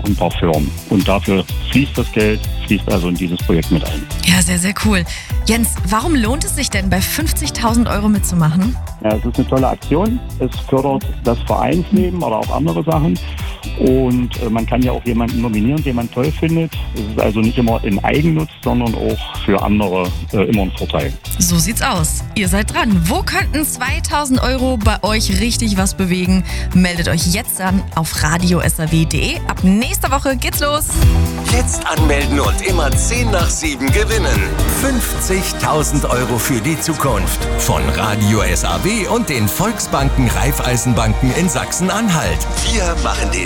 ein paar Firmen. Und dafür fließt das Geld, fließt also in dieses Projekt mit ein. Ja, sehr, sehr cool. Jens, warum lohnt es sich denn, bei 50.000 Euro mitzumachen? Ja, es ist eine tolle Aktion. Es fördert das Vereinsleben oder auch andere Sachen. Und man kann ja auch jemanden nominieren, den man toll findet. Es ist also nicht immer in Eigennutz, sondern auch für andere immer ein Vorteil. So sieht's aus. Ihr seid dran. Wo könnten 2.000 Euro bei euch richtig was bewegen? Meldet euch jetzt an auf radiosaw.de. Ab nächster Woche geht's los. Jetzt anmelden und immer 10 nach 7 gewinnen. 50.000 Euro für die Zukunft. Von Radio SAW und den Volksbanken Raiffeisenbanken in Sachsen-Anhalt. Wir machen den